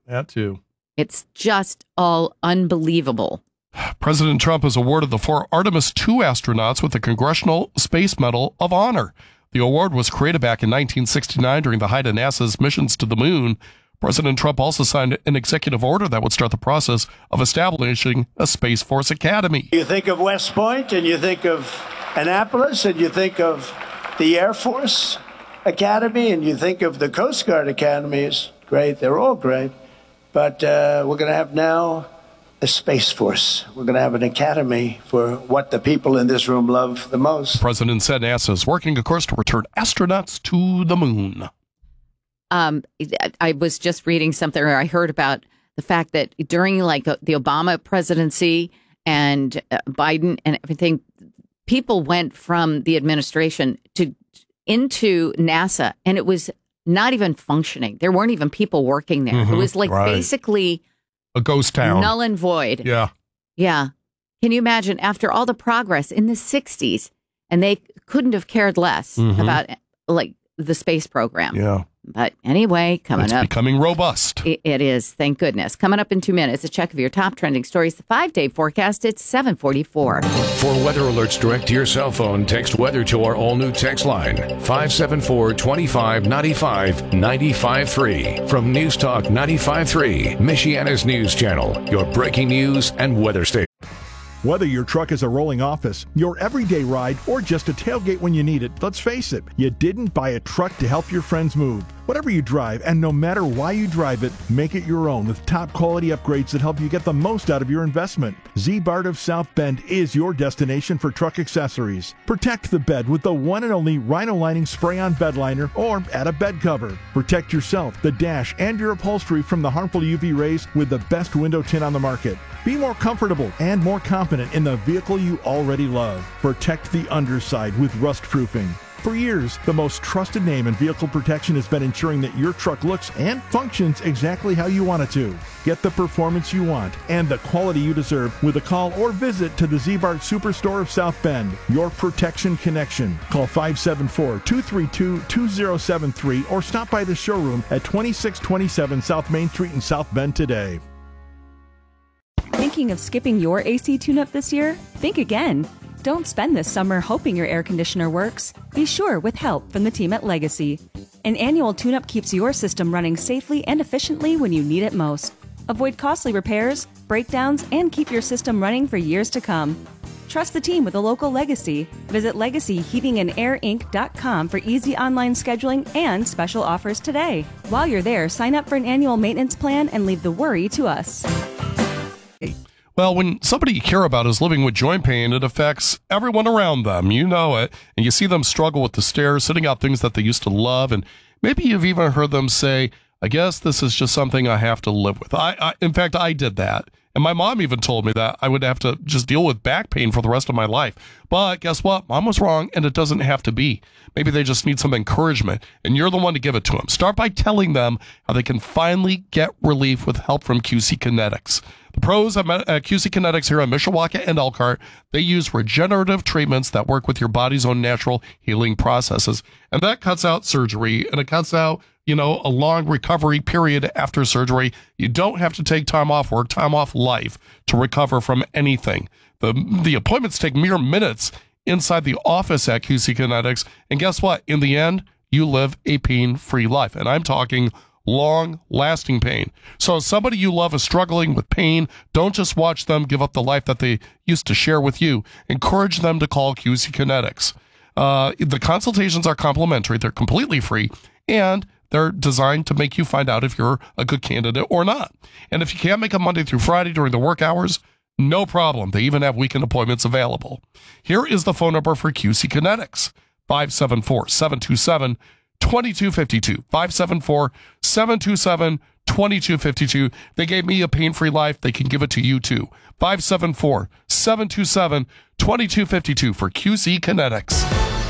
That too. It's just all unbelievable. President Trump has awarded the 4 Artemis II astronauts with the Congressional Space Medal of Honor. The award was created back in 1969 during the height of NASA's missions to the moon. President Trump also signed an executive order that would start the process of establishing a Space Force Academy. You think of West Point, and you think of Annapolis, and you think of the Air Force Academy, and you think of the Coast Guard Academies. Great, they're all great. But we're going to have now a Space Force. We're going to have an academy for what the people in this room love the most. The president said NASA is working, of course, to return astronauts to the moon. I was just reading something, or I heard about the fact that during like the Obama presidency and Biden and everything, people went from the administration into NASA, and it was not even functioning. There weren't even people working there. It was like basically a ghost town, null and void. Yeah. Can you imagine after all the progress in the 60s, and they couldn't have cared less about like the space program. Yeah. But anyway, it's becoming robust. It is, thank goodness. Coming up in 2 minutes, a check of your top trending stories, the 5-day forecast. It's 7:44. For weather alerts direct to your cell phone, text weather to our all-new text line, 574-2595-95.3. From News Talk 95.3, Michiana's news channel, your breaking news and weather station. Whether your truck is a rolling office, your everyday ride, or just a tailgate when you need it, let's face it, you didn't buy a truck to help your friends move. Whatever you drive, and no matter why you drive it, make it your own with top quality upgrades that help you get the most out of your investment. Z-Bart of South Bend is your destination for truck accessories. Protect the bed with the one and only Rhino Lining Spray-On Bed Liner, or add a bed cover. Protect yourself, the dash, and your upholstery from the harmful UV rays with the best window tint on the market. Be more comfortable and more confident in the vehicle you already love. Protect the underside with rust proofing. For years, the most trusted name in vehicle protection has been ensuring that your truck looks and functions exactly how you want it to. Get the performance you want and the quality you deserve with a call or visit to the Z-Bart Superstore of South Bend, your protection connection. Call 574-232-2073 or stop by the showroom at 2627 South Main Street in South Bend today. Thinking of skipping your AC tune-up this year? Think again. Don't spend this summer hoping your air conditioner works. Be sure with help from the team at Legacy. An annual tune-up keeps your system running safely and efficiently when you need it most. Avoid costly repairs, breakdowns, and keep your system running for years to come. Trust the team with a local Legacy. Visit LegacyHeatingandAirInc.com for easy online scheduling and special offers today. While you're there, sign up for an annual maintenance plan and leave the worry to us. Well, when somebody you care about is living with joint pain, it affects everyone around them. You know it. And you see them struggle with the stairs, sitting out things that they used to love. And maybe you've even heard them say, I guess this is just something I have to live with. In fact, I did that. And my mom even told me that I would have to just deal with back pain for the rest of my life. But guess what? Mom was wrong, and it doesn't have to be. Maybe they just need some encouragement, and you're the one to give it to them. Start by telling them how they can finally get relief with help from QC Kinetics. The pros at QC Kinetics here in Mishawaka and Elkhart, they use regenerative treatments that work with your body's own natural healing processes. And that cuts out surgery, and it cuts out, a long recovery period after surgery. You don't have to take time off work, time off life to recover from anything. The appointments take mere minutes inside the office at QC Kinetics. And guess what? In the end, you live a pain-free life. And I'm talking long-lasting pain. So if somebody you love is struggling with pain, don't just watch them give up the life that they used to share with you. Encourage them to call QC Kinetics. The consultations are complimentary. They're completely free, and they're designed to make you find out if you're a good candidate or not. And if you can't make a Monday through Friday during the work hours, no problem. They even have weekend appointments available. Here is the phone number for QC Kinetics, 574-727-2252, 574-727-2252. They gave me a pain-free life. They can give it to you too. 574-727-2252 for QC Kinetics.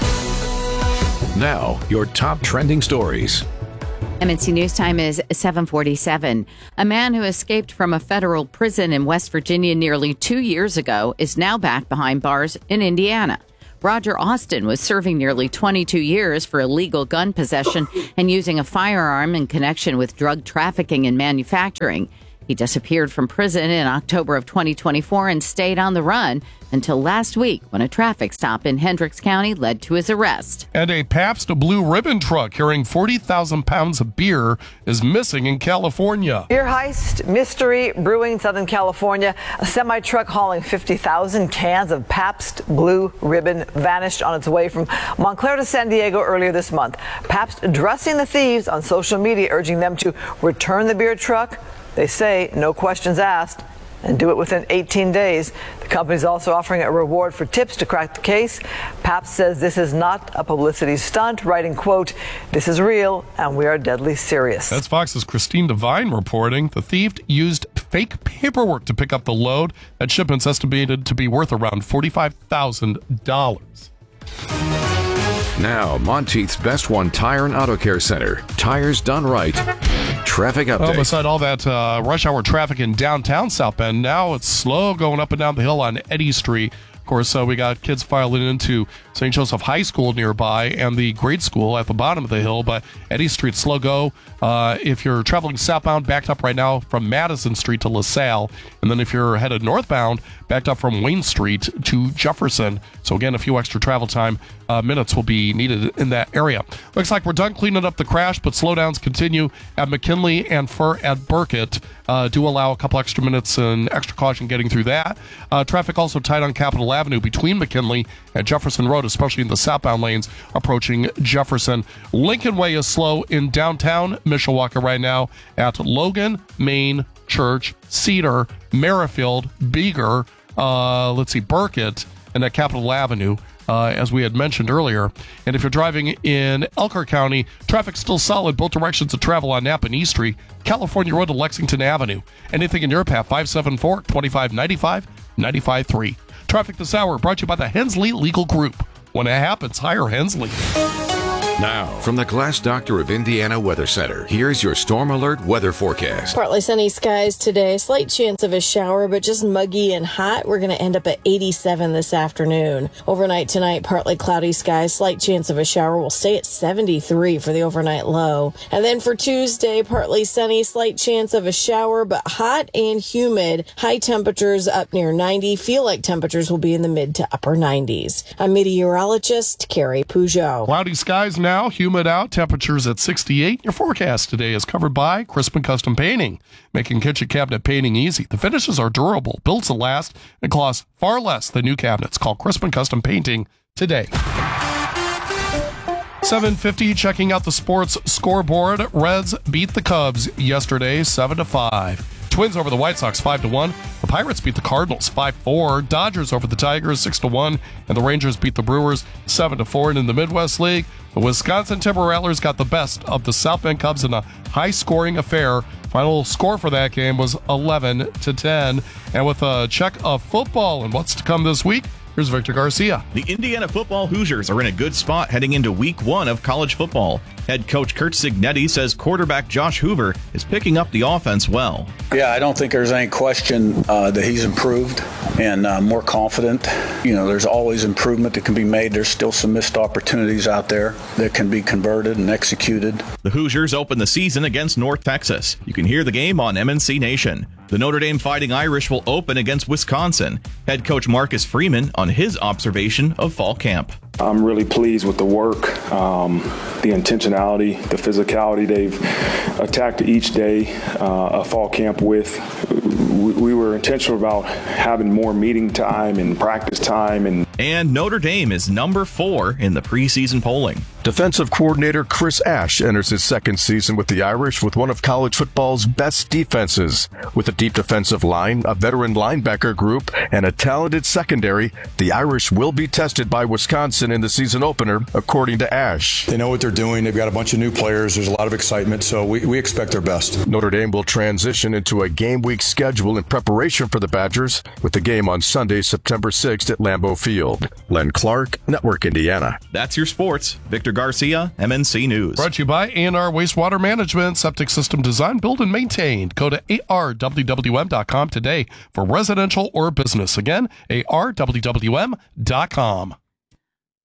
Now, your top trending stories. MNC News Time is 7:47. A man who escaped from a federal prison in West Virginia nearly 2 years ago is now back behind bars in Indiana. Roger Austin was serving nearly 22 years for illegal gun possession and using a firearm in connection with drug trafficking and manufacturing. He disappeared from prison in October of 2024 and stayed on the run until last week when a traffic stop in Hendricks County led to his arrest. And a Pabst Blue Ribbon truck carrying 40,000 pounds of beer is missing in California. Beer heist mystery brewing Southern California. A semi-truck hauling 50,000 cans of Pabst Blue Ribbon vanished on its way from Montclair to San Diego earlier this month. Pabst addressing the thieves on social media, urging them to return the beer truck. They say no questions asked and do it within 18 days. The company is also offering a reward for tips to crack the case. Pabst says this is not a publicity stunt, writing, quote, "This is real and we are deadly serious." That's Fox's Christine Devine reporting. The thief used fake paperwork to pick up the load. That shipment's estimated to be worth around $45,000. Now, Monteith's Best One Tire and Auto Care Center. Tires done right. Traffic update. Well, beside all that rush hour traffic in downtown South Bend, now it's slow going up and down the hill on Eddy Street. Of course, we got kids filing into St. Joseph High School nearby and the grade school at the bottom of the hill, but Eddy Street slow go. If you're traveling southbound, backed up right now from Madison Street to LaSalle, and then if you're headed northbound, backed up from Wayne Street to Jefferson. So again, a few extra travel time minutes will be needed in that area. Looks like we're done cleaning up the crash, but slowdowns continue at McKinley and Fur at Burkett. Do allow a couple extra minutes and extra caution getting through that. Traffic also tight on Capitol Avenue between McKinley and Jefferson Road, especially in the southbound lanes approaching Jefferson. Lincoln Way is slow in downtown Mishawaka right now at Logan, Main, Church, Cedar, Merrifield, Beager, Burkett, and at Capitol Avenue. As we had mentioned earlier. And if you're driving in Elkhart County, traffic's still solid, both directions of travel on Napa and East Street, California Road to Lexington Avenue. Anything in your path, 574-2595, 95.3. Traffic this hour brought to you by the Hensley Legal Group. When it happens, hire Hensley. Now, from the Glass Doctor of Indiana Weather Center, here's your Storm Alert weather forecast. Partly sunny skies today. Slight chance of a shower, but just muggy and hot. We're going to end up at 87 this afternoon. Overnight tonight, partly cloudy skies. Slight chance of a shower. We'll stay at 73 for the overnight low. And then for Tuesday, partly sunny. Slight chance of a shower, but hot and humid. High temperatures up near 90. Feel like temperatures will be in the mid to upper 90s. I'm meteorologist Carrie Peugeot. Cloudy skies now, humid out, temperatures at 68. Your forecast today is covered by Crispin Custom Painting, making kitchen cabinet painting easy. The finishes are durable, built to last, and cost far less than new cabinets. Call Crispin Custom Painting today. 7:50, checking out the sports scoreboard. Reds beat the Cubs yesterday, 7-5. Twins over the White Sox, 5-1. The Pirates beat the Cardinals, 5-4. Dodgers over the Tigers, 6-1. And the Rangers beat the Brewers, 7-4. And in the Midwest League, the Wisconsin Timber Rattlers got the best of the South Bend Cubs in a high-scoring affair. Final score for that game was 11-10. And with a check of football and what's to come this week, here's Victor Garcia. The Indiana football Hoosiers are in a good spot heading into week 1 of college football. Head coach Curt Cignetti says quarterback Josh Hoover is picking up the offense well. Yeah, I don't think there's any question that he's improved and more confident. You know, there's always improvement that can be made. There's still some missed opportunities out there that can be converted and executed. The Hoosiers open the season against North Texas. You can hear the game on MNC Nation. The Notre Dame Fighting Irish will open against Wisconsin. Head coach Marcus Freeman on his observation of fall camp. I'm really pleased with the work, the intentionality, the physicality they've attacked each day of fall camp with. We were intentional about having more meeting time and practice time. And Notre Dame is number 4 in the preseason polling. Defensive coordinator Chris Ash enters his second season with the Irish with one of college football's best defenses. With a deep defensive line, a veteran linebacker group, and a talented secondary, the Irish will be tested by Wisconsin in the season opener, according to Ash. They know what they're doing. They've got a bunch of new players. There's a lot of excitement, so we expect their best. Notre Dame will transition into a game week schedule in preparation for the Badgers, with the game on Sunday, September 6th at Lambeau Field. Len Clark, Network Indiana. That's your sports. Victor Garcia, MNC News. Brought to you by A&R Wastewater Management, septic system designed, built, and maintained. Go to arwwm.com today for residential or business. Again, arwwm.com.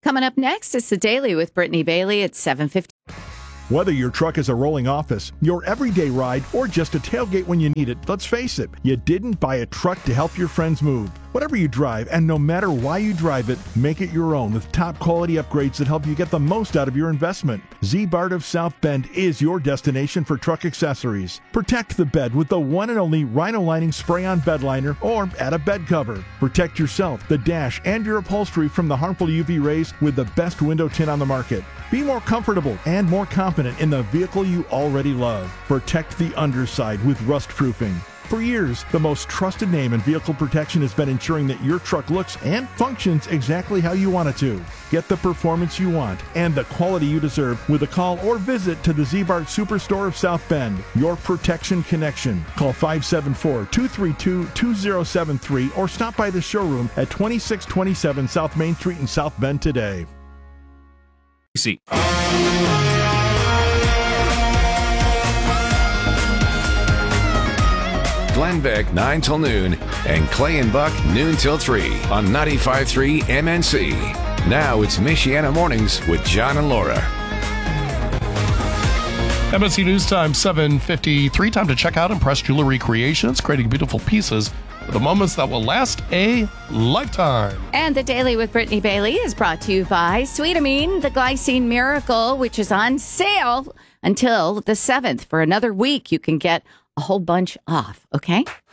Coming up next is The Daily with Brittany Bailey at 7:50. Whether your truck is a rolling office, your everyday ride, or just a tailgate when you need it, let's face it, you didn't buy a truck to help your friends move. Whatever you drive, and no matter why you drive it, make it your own with top quality upgrades that help you get the most out of your investment. Z-Bart of South Bend is your destination for truck accessories. Protect the bed with the one and only Rhino Lining Spray-On Bed Liner or add a bed cover. Protect yourself, the dash, and your upholstery from the harmful UV rays with the best window tint on the market. Be more comfortable and more confident in the vehicle you already love. Protect the underside with rust proofing. For years, the most trusted name in vehicle protection has been ensuring that your truck looks and functions exactly how you want it to. Get the performance you want and the quality you deserve with a call or visit to the Z-Bart Superstore of South Bend, your protection connection. Call 574-232-2073 or stop by the showroom at 2627 South Main Street in South Bend today. See. Glenn Beck, 9 till noon, and Clay and Buck, noon till 3 on 95.3 MNC. Now it's Michiana Mornings with John and Laura. MNC News Time, 7:53. Time to check out Impress Jewelry Creations, creating beautiful pieces for the moments that will last a lifetime. And The Daily with Brittany Bailey is brought to you by Sweetamine, the Glycine Miracle, which is on sale until the 7th. For another week, you can get a whole bunch off, okay?